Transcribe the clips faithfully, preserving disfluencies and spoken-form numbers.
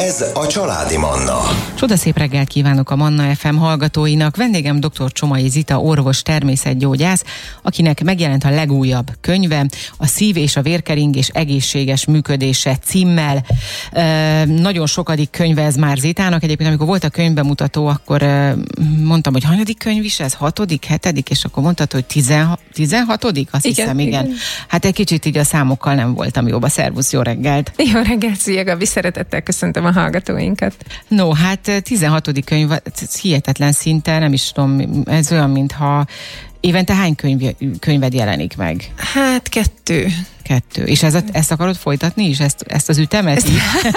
Ez a Családi Manna. Csodaszép reggelt kívánok a Manna ef em hallgatóinak. Vendégem dr. Csomai Zita, orvos, természetgyógyász, akinek megjelent a legújabb könyve, a Szív- és a vérkeringés egészséges működése címmel. E, nagyon sokadik könyve ez már Zitának. Egyébként amikor volt a könyvbemutató, akkor e, mondtam, hogy hanyadik könyv is ez? Hatodik, hetedik? És akkor mondtad, hogy tizenhatodik? Azt igen, hiszem, igen. igen. Hát egy kicsit így a számokkal nem voltam jóba. Szervusz, jó reggelt! Jó reggelt, szia Gabi, szeretettel köszöntöm a hallgatóinkat. No, hát tizenhatodik könyv, hihetetlen szinte, nem is tudom, ez olyan, mintha évente hány könyv, könyved jelenik meg? Hát kettő. Kettő. És ez a, ezt akarod folytatni is? Ezt, ezt az ütemet? Ezt...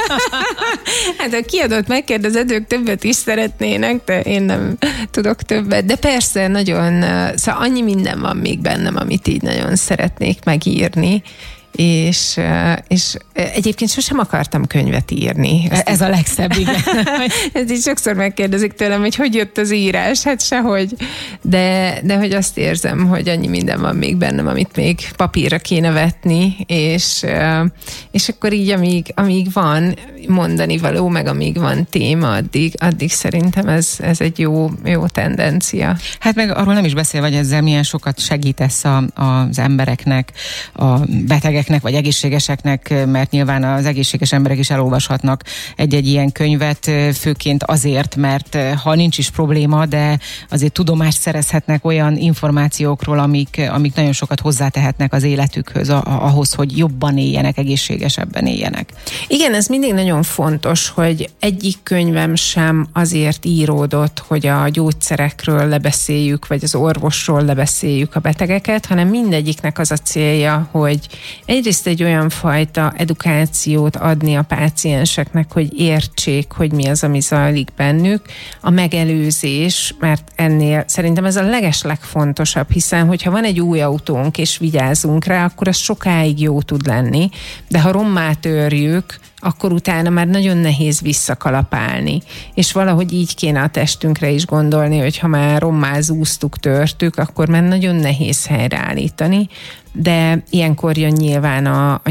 hát a kiadót megkérdezed, ők többet is szeretnének, de én nem tudok többet. De persze, nagyon, szóval annyi minden van még bennem, amit így nagyon szeretnék megírni. És, és egyébként sosem akartam könyvet írni. Ezt Ez így... a legszebb, igen. Ez így sokszor megkérdezik tőlem, hogy hogy jött az írás, hát sehogy. De, de hogy azt érzem, hogy annyi minden van még bennem, amit még papírra kéne vetni, és, és akkor így, amíg, amíg van mondani való, meg amíg van téma, addig, addig szerintem ez, ez egy jó, jó tendencia. Hát meg arról nem is beszél, vagy ezzel milyen sokat segítesz a, az embereknek, a betegeknek, vagy egészségeseknek, mert nyilván az egészséges emberek is elolvashatnak egy-egy ilyen könyvet, főként azért, mert ha nincs is probléma, de azért tudomást szerezhetnek olyan információkról, amik, amik nagyon sokat hozzátehetnek az életükhöz, ahhoz, hogy jobban éljenek, egészségesebben éljenek. Igen, ez mindig nagyon fontos, hogy egyik könyvem sem azért íródott, hogy a gyógyszerekről lebeszéljük, vagy az orvosról lebeszéljük a betegeket, hanem mindegyiknek az a célja, hogy egyrészt egy olyan fajta edukációt adni a pácienseknek, hogy értsék, hogy mi az, ami zajlik bennük. A megelőzés, mert ennél szerintem ez a legeslegfontosabb, hiszen hogyha van egy új autónk és vigyázunk rá, akkor az sokáig jó tud lenni, de ha rommá törjük, akkor utána már nagyon nehéz visszakalapálni. És valahogy így kéne a testünkre is gondolni, hogy ha már rommá zúztuk, törtük, akkor már nagyon nehéz helyreállítani, de ilyenkor jön nyilván a, a